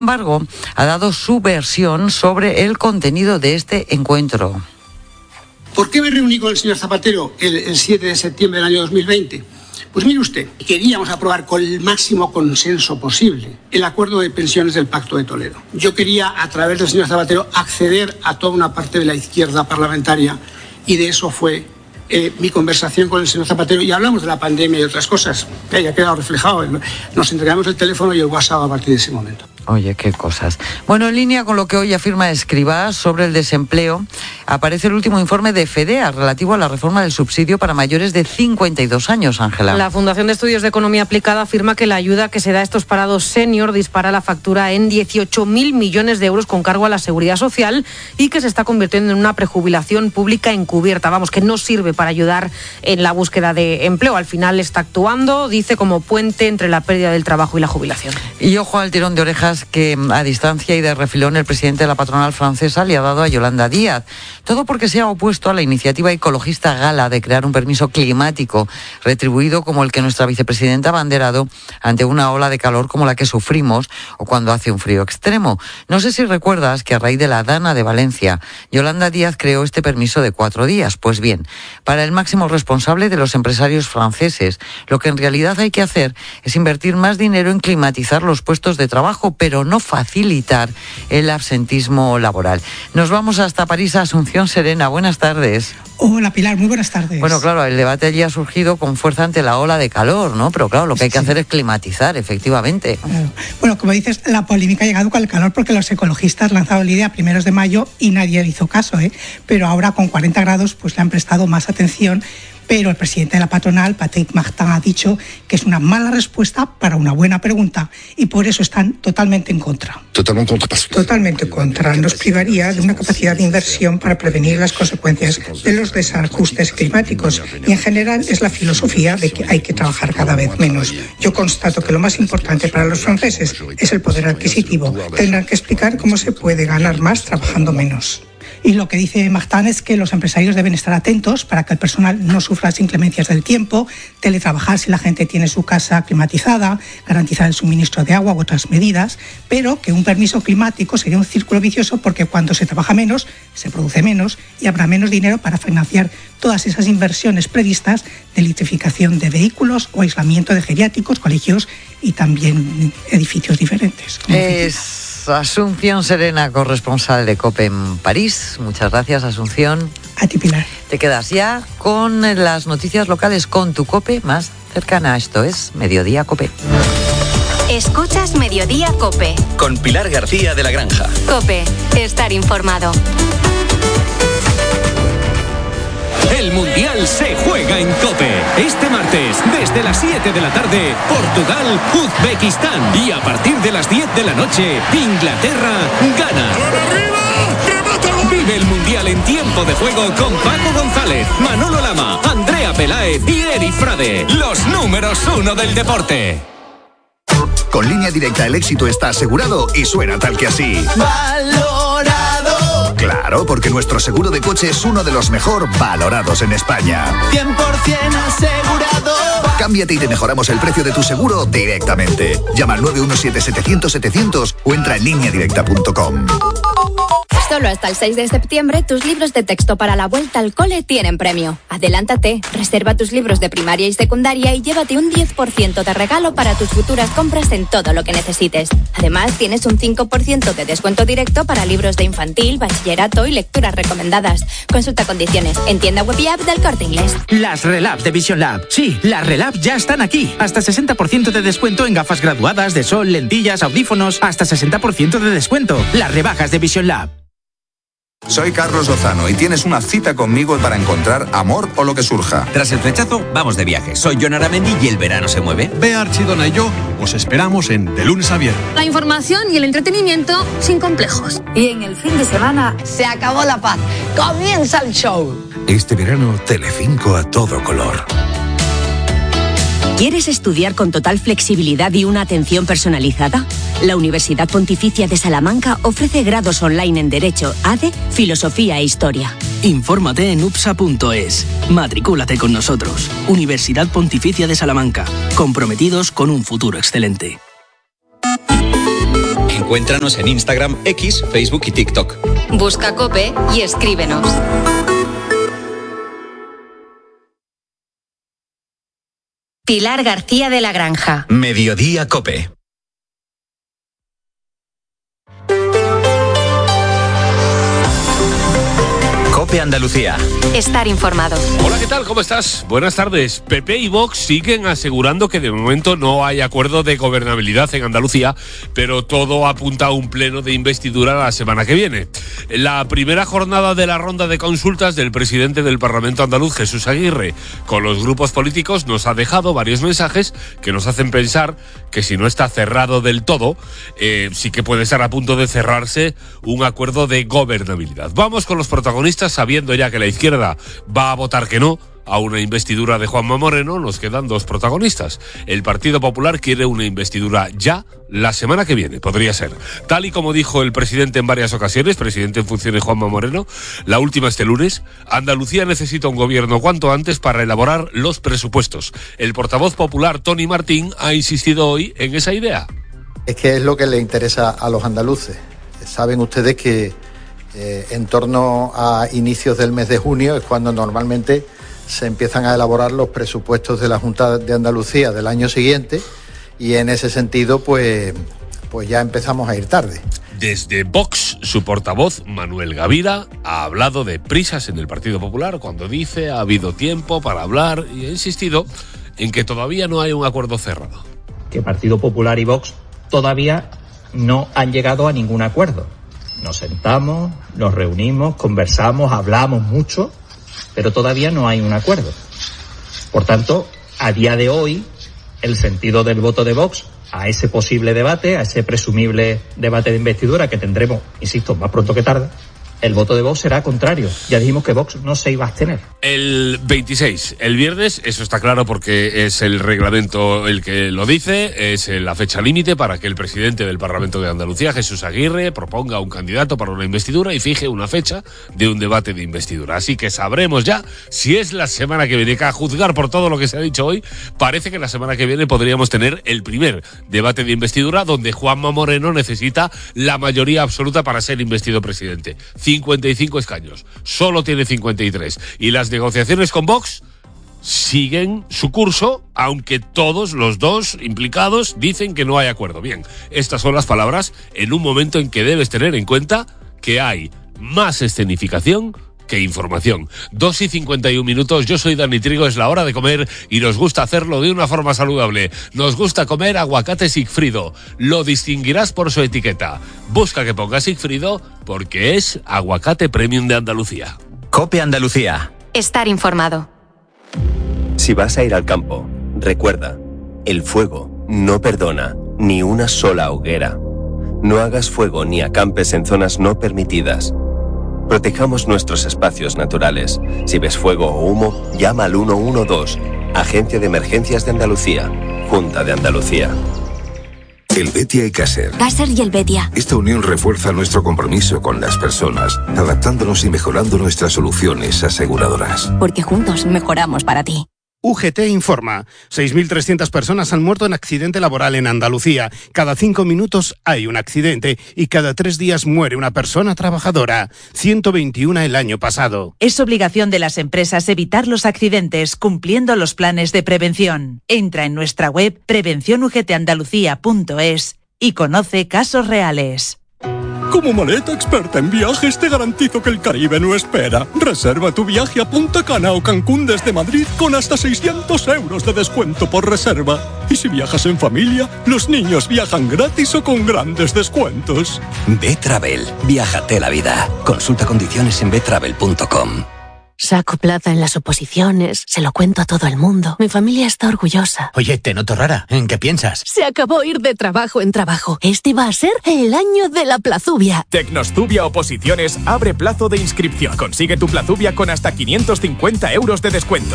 Sin embargo, ha dado su versión sobre el contenido de este encuentro. ¿Por qué me reuní con el señor Zapatero el 7 de septiembre del año 2020? Pues mire usted, queríamos aprobar con el máximo consenso posible el acuerdo de pensiones del Pacto de Toledo. Yo quería, a través del señor Zapatero, acceder a toda una parte de la izquierda parlamentaria y de eso fue mi conversación con el señor Zapatero, y hablamos de la pandemia y otras cosas. Ya ha quedado reflejado. Nos entregamos el teléfono y el WhatsApp a partir de ese momento. Oye, qué cosas. Bueno, en línea con lo que hoy afirma Escrivá sobre el desempleo, aparece el último informe de FEDEA relativo a la reforma del subsidio para mayores de 52 años, Ángela. La Fundación de Estudios de Economía Aplicada afirma que la ayuda que se da a estos parados senior dispara la factura en 18.000 millones de euros con cargo a la Seguridad Social y que se está convirtiendo en una prejubilación pública encubierta. Vamos, que no sirve para ayudar en la búsqueda de empleo. Al final está actuando, dice, como puente entre la pérdida del trabajo y la jubilación. Y ojo al tirón de orejas que a distancia y de refilón el presidente de la patronal francesa le ha dado a Yolanda Díaz. Todo porque se ha opuesto a la iniciativa ecologista gala de crear un permiso climático retribuido como el que nuestra vicepresidenta ha abanderado ante una ola de calor como la que sufrimos o cuando hace un frío extremo. No sé si recuerdas que a raíz de la Dana de Valencia, Yolanda Díaz creó este permiso de 4 días. Pues bien, para el máximo responsable de los empresarios franceses, lo que en realidad hay que hacer es invertir más dinero en climatizar los puestos de trabajo, pero no facilitar el absentismo laboral. Nos vamos hasta París, a Asunción Serena. Buenas tardes. Hola Pilar, muy buenas tardes. Bueno, claro, el debate allí ha surgido con fuerza ante la ola de calor, ¿no? Pero claro, lo que hay que hacer es climatizar, efectivamente. Bueno, como dices, la polémica ha llegado con el calor porque los ecologistas lanzaron la idea a primeros de mayo y nadie le hizo caso, ¿eh? Pero ahora con 40 grados pues le han prestado más atención. Pero el presidente de la patronal, Patrick Martin, ha dicho que es una mala respuesta para una buena pregunta y por eso están totalmente en contra. Totalmente contra. Nos privaría de una capacidad de inversión para prevenir las consecuencias de los desajustes climáticos y en general es la filosofía de que hay que trabajar cada vez menos. Yo constato que lo más importante para los franceses es el poder adquisitivo. Tendrán que explicar cómo se puede ganar más trabajando menos. Y lo que dice Martin es que los empresarios deben estar atentos para que el personal no sufra las inclemencias del tiempo, teletrabajar si la gente tiene su casa climatizada, garantizar el suministro de agua u otras medidas, pero que un permiso climático sería un círculo vicioso porque cuando se trabaja menos, se produce menos y habrá menos dinero para financiar todas esas inversiones previstas de electrificación de vehículos o aislamiento de geriátricos, colegios y también edificios diferentes. Asunción Serena, corresponsal de COPE en París. Muchas gracias, Asunción. A ti, Pilar. Te quedas ya con las noticias locales con tu COPE más cercana. Esto es Mediodía COPE. Escuchas Mediodía COPE. Con Pilar García de la Granja. COPE, estar informado. El Mundial se juega en COPE. Este martes, desde las 7 de la tarde, Portugal-Uzbekistán. Y a partir de las 10 de la noche, Inglaterra-Ghana. Vive el Mundial en tiempo de juego con Paco González, Manolo Lama, Andrea Peláez y Eri Frade. Los números 1 del deporte. Con Línea Directa el éxito está asegurado y suena tal que así. ¡Valorado! Claro, porque nuestro seguro de coche es uno de los mejor valorados en España. 100% asegurado. Cámbiate y te mejoramos el precio de tu seguro directamente. Llama al 917-700-700 o entra en lineadirecta.com. Solo hasta el 6 de septiembre, tus libros de texto para la vuelta al cole tienen premio. Adelántate, reserva tus libros de primaria y secundaria y llévate un 10% de regalo para tus futuras compras en todo lo que necesites. Además, tienes un 5% de descuento directo para libros de infantil, bachillerato y lecturas recomendadas. Consulta condiciones en tienda web y app del Corte Inglés. Las Relab de Vision Lab. Sí, las Relab ya están aquí. Hasta 60% de descuento en gafas graduadas, de sol, lentillas, audífonos. Hasta 60% de descuento. Las rebajas de Vision Lab. Soy Carlos Lozano y tienes una cita conmigo para encontrar amor o lo que surja. Tras el flechazo, vamos de viaje. Soy Jon Aramendi y el verano se mueve. Bea Archidona y yo os esperamos en De Lunes a Viernes. La información y el entretenimiento sin complejos. Y en el fin de semana se acabó la paz. Comienza el show. Este verano, Telecinco a todo color. ¿Quieres estudiar con total flexibilidad y una atención personalizada? La Universidad Pontificia de Salamanca ofrece grados online en Derecho, ADE, Filosofía e Historia. Infórmate en upsa.es. Matricúlate con nosotros. Universidad Pontificia de Salamanca. Comprometidos con un futuro excelente. Encuéntranos en Instagram, X, Facebook y TikTok. Busca COPE y escríbenos. Pilar García de la Granja. Mediodía COPE. COPE Andalucía. Estar informado. Hola, ¿qué tal? ¿Cómo estás? Buenas tardes. PP y Vox siguen asegurando que de momento no hay acuerdo de gobernabilidad en Andalucía, pero todo apunta a un pleno de investidura la semana que viene. La primera jornada de la ronda de consultas del presidente del Parlamento andaluz, Jesús Aguirre, con los grupos políticos nos ha dejado varios mensajes que nos hacen pensar que si no está cerrado del todo, sí que puede estar a punto de cerrarse un acuerdo de gobernabilidad. Vamos con los protagonistas, sabiendo ya que la izquierda va a votar que no a una investidura de Juanma Moreno. Nos quedan dos protagonistas. El Partido Popular quiere una investidura ya la semana que viene, podría ser. Tal y como dijo el presidente en varias ocasiones, presidente en funciones Juanma Moreno, la última este lunes, Andalucía necesita un gobierno cuanto antes para elaborar los presupuestos. El portavoz popular Tony Martín ha insistido hoy en esa idea. Es que es lo que le interesa a los andaluces. Saben ustedes que en torno a inicios del mes de junio es cuando normalmente se empiezan a elaborar los presupuestos de la Junta de Andalucía del año siguiente, y en ese sentido pues ya empezamos a ir tarde. Desde Vox, su portavoz Manuel Gavira ha hablado de prisas en el Partido Popular cuando dice ha habido tiempo para hablar, y ha insistido en que todavía no hay un acuerdo cerrado. Que Partido Popular y Vox todavía no han llegado a ningún acuerdo. Nos sentamos, nos reunimos, conversamos, hablamos mucho, pero todavía no hay un acuerdo. Por tanto, a día de hoy, el sentido del voto de Vox a ese posible debate, a ese presumible debate de investidura que tendremos, insisto, más pronto que tarde, el voto de Vox será contrario. Ya dijimos que Vox no se iba a abstener. El 26, el viernes, eso está claro porque es el reglamento el que lo dice, es la fecha límite para que el presidente del Parlamento de Andalucía, Jesús Aguirre, proponga un candidato para una investidura y fije una fecha de un debate de investidura. Así que sabremos ya si es la semana que viene, que a juzgar por todo lo que se ha dicho hoy, parece que la semana que viene podríamos tener el primer debate de investidura donde Juanma Moreno necesita la mayoría absoluta para ser investido presidente. 55 escaños, solo tiene 53, y las negociaciones con Vox siguen su curso, aunque todos los dos implicados dicen que no hay acuerdo. Bien, estas son las palabras en un momento en que debes tener en cuenta que hay más escenificación que información. 2:51, yo soy Dani Trigo, es la hora de comer y nos gusta hacerlo de una forma saludable. Nos gusta comer aguacate Sigfrido, lo distinguirás por su etiqueta. Busca que ponga Sigfrido porque es aguacate premium de Andalucía. COPE Andalucía. Estar informado. Si vas a ir al campo, recuerda, el fuego no perdona ni una sola hoguera. No hagas fuego ni acampes en zonas no permitidas. Protejamos nuestros espacios naturales. Si ves fuego o humo, llama al 112, Agencia de Emergencias de Andalucía, Junta de Andalucía. El Betia y Caser. Caser y el Betia. Esta unión refuerza nuestro compromiso con las personas, adaptándonos y mejorando nuestras soluciones aseguradoras. Porque juntos mejoramos para ti. UGT informa. 6.300 personas han muerto en accidente laboral en Andalucía. Cada 5 minutos hay un accidente y cada 3 días muere una persona trabajadora. 121 el año pasado. Es obligación de las empresas evitar los accidentes cumpliendo los planes de prevención. Entra en nuestra web prevencionugtandalucía.es y conoce casos reales. Como maleta experta en viajes te garantizo que el Caribe no espera. Reserva tu viaje a Punta Cana o Cancún desde Madrid con hasta 600 euros de descuento por reserva. Y si viajas en familia, los niños viajan gratis o con grandes descuentos. Betravel. Viájate la vida. Consulta condiciones en betravel.com. Saco plaza en las oposiciones, se lo cuento a todo el mundo. Mi familia está orgullosa. Oye, te noto rara. ¿En qué piensas? Se acabó ir de trabajo en trabajo. Este va a ser el año de la plazubia. Tecnostubia Oposiciones abre plazo de inscripción. Consigue tu plazubia con hasta 550 euros de descuento.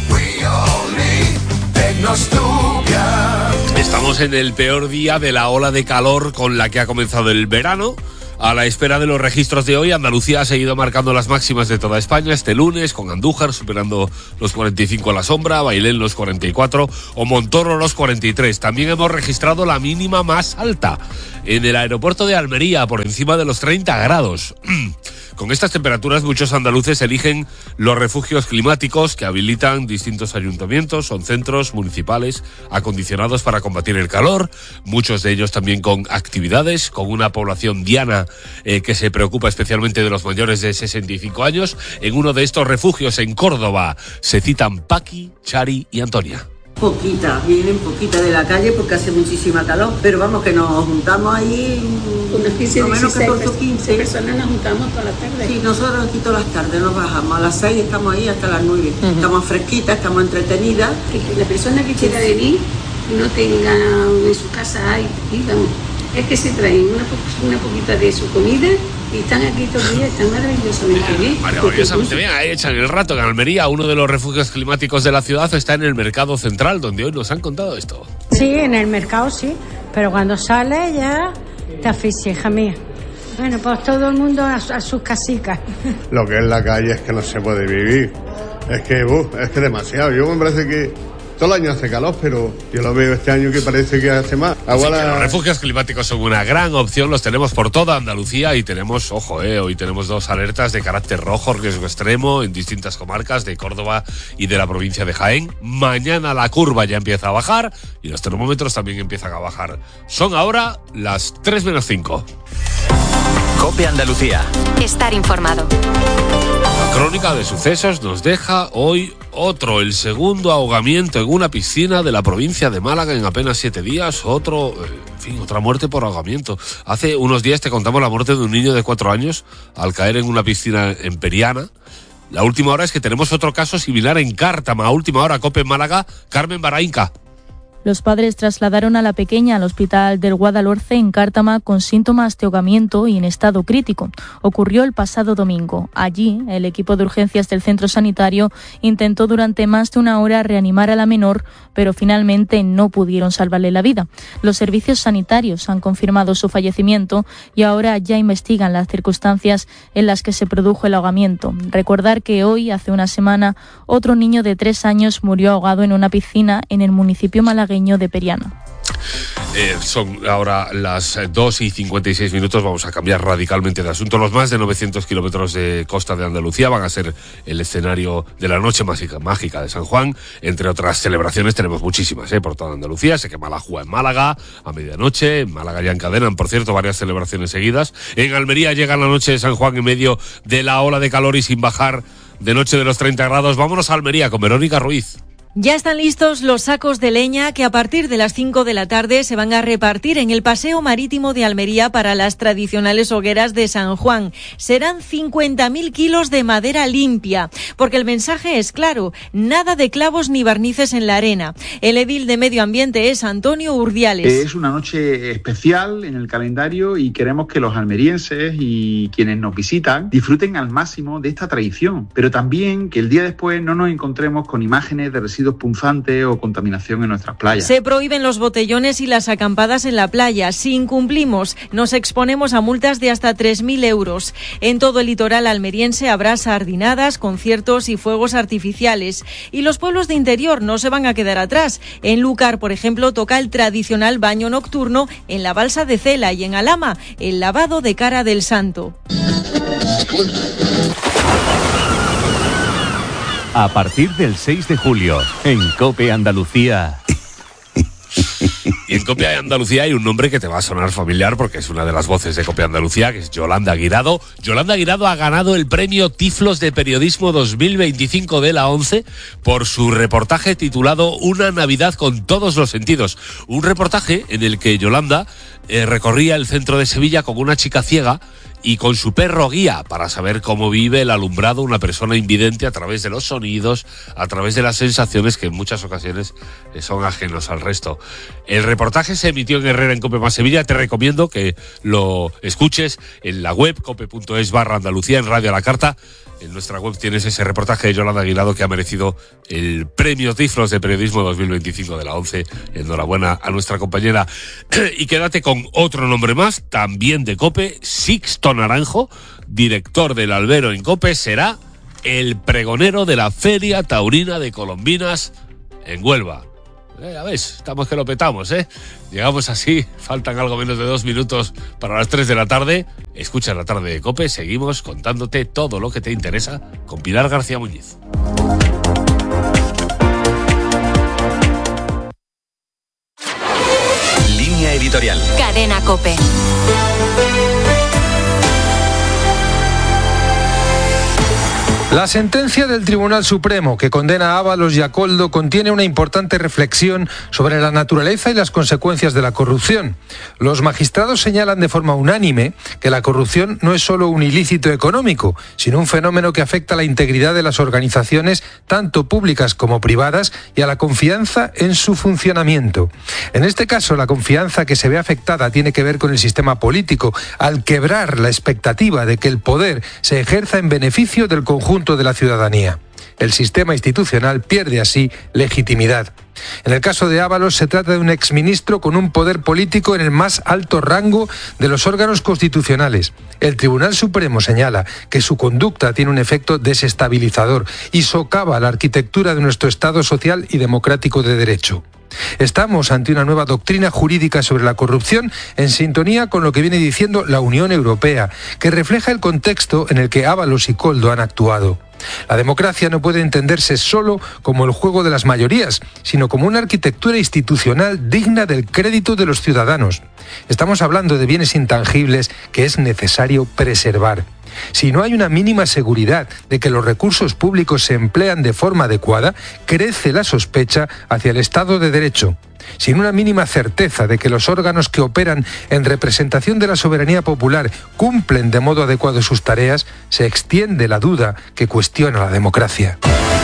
Estamos en el peor día de la ola de calor con la que ha comenzado el verano. A la espera de los registros de hoy, Andalucía ha seguido marcando las máximas de toda España este lunes, con Andújar superando los 45 a la sombra, Bailén los 44 o Montoro los 43. También hemos registrado la mínima más alta en el aeropuerto de Almería, por encima de los 30 grados. Con estas temperaturas, muchos andaluces eligen los refugios climáticos que habilitan distintos ayuntamientos. Son centros municipales acondicionados para combatir el calor, muchos de ellos también con actividades, con una población diana que se preocupa especialmente de los mayores de 65 años. En uno de estos refugios en Córdoba se citan Paqui, Chari y Antonia. Vienen poquita de la calle porque hace muchísima calor, pero vamos que nos juntamos ahí unos 15, no menos 14 o 15 personas, nos juntamos todas las tardes. Sí, nosotros aquí todas las tardes nos bajamos, a las 6 estamos ahí hasta las 9, estamos fresquitas, estamos entretenidas. Que la persona que quiera venir no tenga en su casa ahí, vamos, es que se traen una poquita de su comida y están aquí todo el día, están maravillosamente bien. Maravillosamente bien, ahí echan el rato. En Almería, uno de los refugios climáticos de la ciudad está en el Mercado Central, donde hoy nos han contado esto. Sí, en el mercado sí, pero cuando sale ya te asfixias, hija mía. Bueno, pues todo el mundo a sus casicas. Lo que es la calle es que no se puede vivir. Es que demasiado. Yo me parece que todo el año hace calor, pero yo lo veo este año que parece que hace más. Los refugios climáticos son una gran opción, los tenemos por toda Andalucía y tenemos, hoy tenemos 2 alertas de carácter rojo, riesgo extremo, en distintas comarcas de Córdoba y de la provincia de Jaén. Mañana la curva ya empieza a bajar y los termómetros también empiezan a bajar. Son ahora las 3:05. COPE Andalucía. Estar informado. Crónica de sucesos nos deja hoy el segundo ahogamiento en una piscina de la provincia de Málaga en apenas 7 días, otra muerte por ahogamiento. Hace unos días te contamos la muerte de un niño de 4 años al caer en una piscina en Periana. La última hora es que tenemos otro caso similar en Cártama. A última hora, COPE en Málaga, Carmen Barainca. Los padres trasladaron a la pequeña al hospital del Guadalhorce en Cártama con síntomas de ahogamiento y en estado crítico. Ocurrió el pasado domingo. Allí, el equipo de urgencias del centro sanitario intentó durante más de 1 hora reanimar a la menor, pero finalmente no pudieron salvarle la vida. Los servicios sanitarios han confirmado su fallecimiento y ahora ya investigan las circunstancias en las que se produjo el ahogamiento. Recordar que hoy, hace una semana, otro niño de 3 años murió ahogado en una piscina en el municipio malagueño de Periana. Son ahora las 2:56. Vamos a cambiar radicalmente de asunto. Los más de 900 kilómetros de costa de Andalucía van a ser el escenario de la noche mágica de San Juan. Entre otras celebraciones tenemos muchísimas por toda Andalucía. Se quema la Júa en Málaga a medianoche. En Málaga ya encadenan, por cierto, varias celebraciones seguidas. En Almería llega la noche de San Juan en medio de la ola de calor y sin bajar de noche de los 30 grados. Vámonos a Almería con Verónica Ruiz. Ya están listos los sacos de leña que a partir de las 5 de la tarde se van a repartir en el Paseo Marítimo de Almería para las tradicionales hogueras de San Juan. Serán 50.000 kilos de madera limpia, porque el mensaje es claro, nada de clavos ni barnices en la arena. El edil de Medio Ambiente es Antonio Urdiales. Es una noche especial en el calendario y queremos que los almerienses y quienes nos visitan disfruten al máximo de esta tradición, pero también que el día después no nos encontremos con imágenes de residuos punzantes o contaminación en nuestras playas. Se prohíben los botellones y las acampadas en la playa. Si incumplimos, nos exponemos a multas de hasta 3.000 euros. En todo el litoral almeriense habrá sardinadas, conciertos y fuegos artificiales. Y los pueblos de interior no se van a quedar atrás. En Lúcar, por ejemplo, toca el tradicional baño nocturno en la balsa de Cela y en Alhama, el lavado de cara del santo. A partir del 6 de julio, en COPE Andalucía. Y en COPE Andalucía hay un nombre que te va a sonar familiar porque es una de las voces de COPE Andalucía, que es Yolanda Guirado. Yolanda Guirado ha ganado el premio Tiflos de Periodismo 2025 de la ONCE por su reportaje titulado Una Navidad con todos los sentidos. Un reportaje en el que Yolanda recorría el centro de Sevilla con una chica ciega y con su perro guía para saber cómo vive el alumbrado una persona invidente a través de los sonidos, a través de las sensaciones que en muchas ocasiones son ajenos al resto. El reportaje se emitió en Herrera en COPE más Sevilla. Te recomiendo que lo escuches en la web cope.es/Andalucía en Radio a la Carta. En nuestra web tienes ese reportaje de Yolanda Aguilado que ha merecido el premio Tiflos de Periodismo 2025 de la ONCE. Enhorabuena a nuestra compañera. Y quédate con otro nombre más, también de COPE, Sixto Naranjo, director del Albero en COPE, será el pregonero de la Feria Taurina de Colombinas en Huelva. Ya ves, estamos que lo petamos, ¿eh? Llegamos así, faltan algo menos de 2 minutos para las 3 de la tarde. Escucha La Tarde de COPE, seguimos contándote todo lo que te interesa con Pilar García Muñiz. Línea editorial. Cadena COPE. La sentencia del Tribunal Supremo que condena a Ábalos y a Koldo contiene una importante reflexión sobre la naturaleza y las consecuencias de la corrupción. Los magistrados señalan de forma unánime que la corrupción no es solo un ilícito económico, sino un fenómeno que afecta a la integridad de las organizaciones, tanto públicas como privadas, y a la confianza en su funcionamiento. En este caso, la confianza que se ve afectada tiene que ver con el sistema político, al quebrar la expectativa de que el poder se ejerza en beneficio del conjunto de la ciudadanía. El sistema institucional pierde así legitimidad. En el caso de Ábalos se trata de un exministro con un poder político en el más alto rango de los órganos constitucionales. El Tribunal Supremo señala que su conducta tiene un efecto desestabilizador y socava la arquitectura de nuestro Estado social y democrático de derecho. Estamos ante una nueva doctrina jurídica sobre la corrupción en sintonía con lo que viene diciendo la Unión Europea, que refleja el contexto en el que Ábalos y Koldo han actuado. La democracia no puede entenderse solo como el juego de las mayorías, sino como una arquitectura institucional digna del crédito de los ciudadanos. Estamos hablando de bienes intangibles que es necesario preservar. Si no hay una mínima seguridad de que los recursos públicos se emplean de forma adecuada, crece la sospecha hacia el Estado de Derecho. Sin una mínima certeza de que los órganos que operan en representación de la soberanía popular cumplen de modo adecuado sus tareas, se extiende la duda que cuestiona la democracia.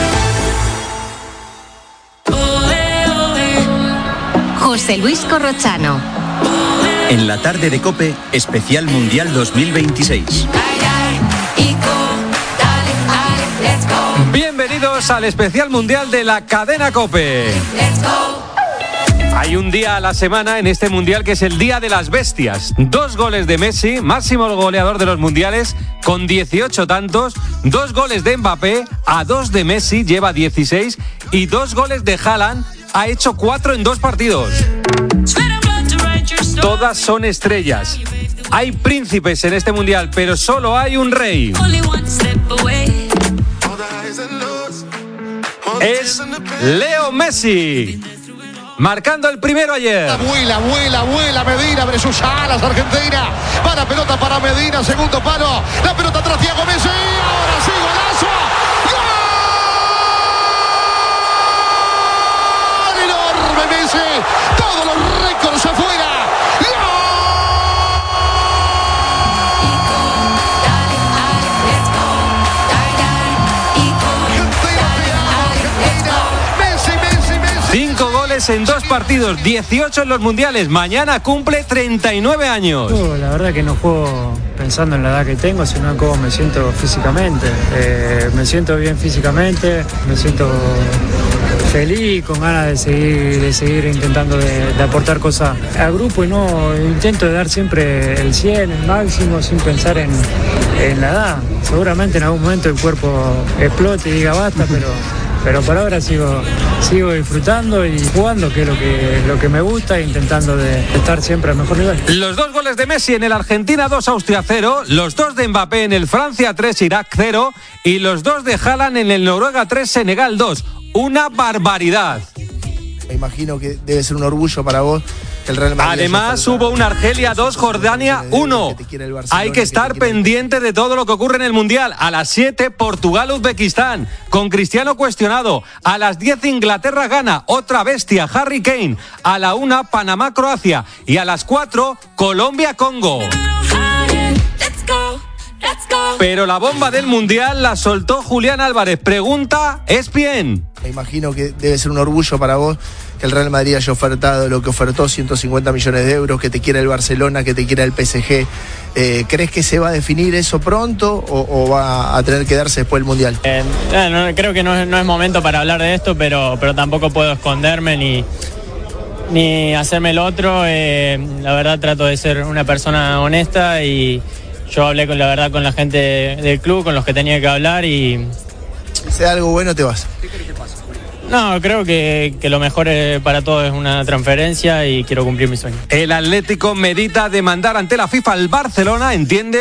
José Luis Corrochano. En La Tarde de COPE, especial Mundial 2026. Bienvenidos al especial mundial de la cadena COPE. Hay un día a la semana en este mundial que es el Día de las Bestias. 2 goles de Messi, máximo goleador de los mundiales, con 18 tantos. 2 goles de Mbappé, a 2 de Messi, lleva 16. Y 2 goles de Haaland, ha hecho 4 en 2 partidos. Todas son estrellas. Hay príncipes en este mundial, pero solo hay un rey. Es Leo Messi, marcando el primero ayer. Vuela Medina, abre sus alas, Argentina. Para pelota para Medina, segundo palo. La pelota atrás, Thiago Messi. Ahora sí, golazo. ¡Gol! Enorme Messi. Todos los récords afuera. En 2 partidos, 18 en los mundiales. Mañana cumple 39 años. La verdad que no juego pensando en la edad que tengo, sino en cómo me siento físicamente. Me siento bien físicamente, me siento feliz, con ganas de seguir intentando de aportar cosas al grupo, y no intento de dar siempre el 100, el máximo, sin pensar en la edad. Seguramente en algún momento el cuerpo explote y diga basta, pero por ahora sigo disfrutando y jugando, que es lo que me gusta, e intentando de estar siempre al mejor nivel. Los 2 goles de Messi en el Argentina 2, Austria 0, los 2 de Mbappé en el Francia 3, Irak 0 y los 2 de Haaland en el Noruega 3, Senegal 2. Una barbaridad. Me imagino que debe ser un orgullo para vos. Además hubo un Argelia 2, Jordania 1. Hay que estar pendiente de todo lo que ocurre en el Mundial. A las 7, Portugal-Uzbekistán, con Cristiano cuestionado. A las 10, Inglaterra-Ghana, otra bestia, Harry Kane. A la 1, Panamá-Croacia. Y a las 4, Colombia-Congo. Pero la bomba del Mundial la soltó Julián Álvarez. Pregunta ESPN. Me imagino que debe ser un orgullo para vos que el Real Madrid haya ofertado lo que ofertó, 150 millones de euros, que te quiera el Barcelona, que te quiera el PSG. ¿Crees que se va a definir eso pronto o va a tener que darse después del Mundial? Creo que no es momento para hablar de esto, pero tampoco puedo esconderme ni hacerme el otro. La verdad trato de ser una persona honesta y yo hablé con la gente del club, con los que tenía que hablar y... Si sea algo bueno, te vas. ¿Qué crees que pasa? No, creo que lo mejor para todos es una transferencia y quiero cumplir mi sueño. El Atlético medita demandar ante la FIFA al Barcelona, entiende